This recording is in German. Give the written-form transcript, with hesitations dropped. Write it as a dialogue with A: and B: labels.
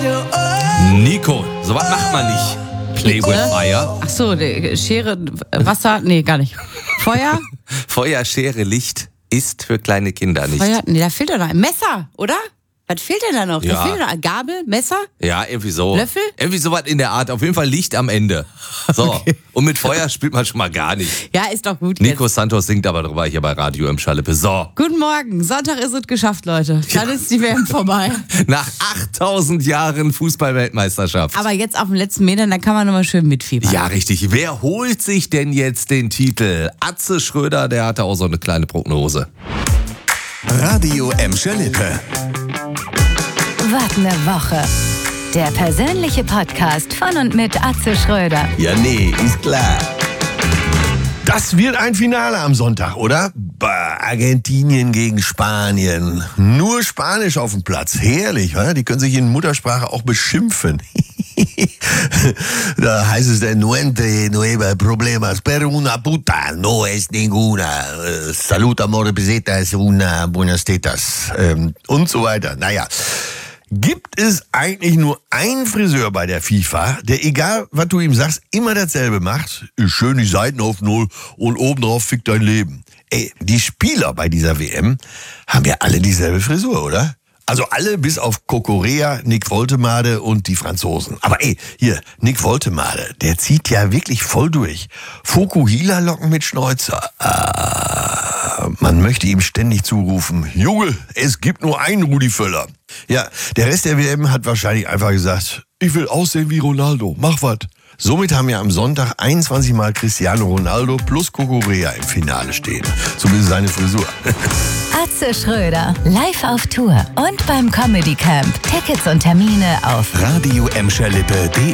A: Nico, sowas macht man nicht. Play with fire.
B: Ach so, Schere, Wasser, nee, gar nicht. Feuer?
A: Feuer, Schere, Licht ist für kleine Kinder nicht.
B: Feuer, nee, da fehlt doch noch ein Messer, oder? Was fehlt denn da noch?
A: Ja.
B: Da fehlt noch Gabel, Messer?
A: Ja, irgendwie so.
B: Löffel?
A: Irgendwie sowas in der Art. Auf jeden Fall Licht am Ende. So. Okay. Und mit Feuer spielt man schon mal gar nicht.
B: Ja, ist doch gut.
A: Nico
B: jetzt.
A: Santos singt aber drüber hier bei Radio im Schalippe. So.
B: Guten Morgen. Sonntag ist es geschafft, Leute. Dann ist die WM vorbei.
A: Nach 8000 Jahren Fußball-Weltmeisterschaft.
B: Aber jetzt auf den letzten Metern, da kann man nochmal schön mitfiebern.
A: Ja, richtig. Wer holt sich denn jetzt den Titel? Atze Schröder, der hatte auch so eine kleine Prognose.
C: Radio Emscher Lippe.
D: Was ne Woche. Der persönliche Podcast von und mit Atze Schröder.
C: Ja, nee, ist klar. Das wird ein Finale am Sonntag, oder? Argentinien gegen Spanien. Nur Spanisch auf dem Platz. Herrlich, oder? Die können sich in Muttersprache auch beschimpfen. Da heißt es dann, nueve problemas, pero una puta no es ninguna. Salud, amor, pesetas, una buenas tetas. Und so weiter. Naja. Gibt es eigentlich nur einen Friseur bei der FIFA, der, egal was du ihm sagst, immer dasselbe macht? Schön die Seiten auf Null und obendrauf fickt dein Leben. Ey, die Spieler bei dieser WM haben ja alle dieselbe Frisur, oder? Also alle bis auf Kokorea, Nick Woltemade und die Franzosen. Aber ey, hier, Nick Woltemade, der zieht ja wirklich voll durch. Fokuhila-Locken mit Schnäuzer. Man möchte ihm ständig zurufen, Junge, es gibt nur einen Rudi Völler. Ja, der Rest der WM hat wahrscheinlich einfach gesagt, ich will aussehen wie Ronaldo, mach was. Somit haben ja am Sonntag 21 Mal Cristiano Ronaldo plus Kokorea im Finale stehen. Zumindest seine Frisur.
D: Atze Schröder, live auf Tour und beim Comedy Camp. Tickets und Termine auf
C: radioemscherlippe.de